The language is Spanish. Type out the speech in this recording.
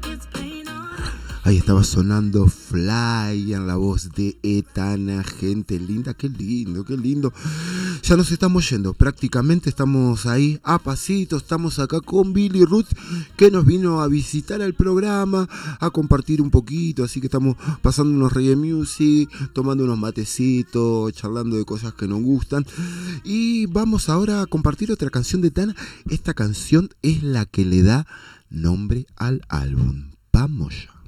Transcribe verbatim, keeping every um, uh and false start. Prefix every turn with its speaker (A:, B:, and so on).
A: Ahí estaba sonando Fly en la voz de Etana, gente linda, qué lindo, qué lindo. Ya nos estamos yendo, prácticamente estamos ahí a pasito, estamos acá con Billy Ruth, que nos vino a visitar al programa, a compartir un poquito, así que estamos pasando unos reggae music, tomando unos matecitos, charlando de cosas que nos gustan. Y vamos ahora a compartir otra canción de Etana. Esta canción es la que le da nombre al álbum. Vamos ya.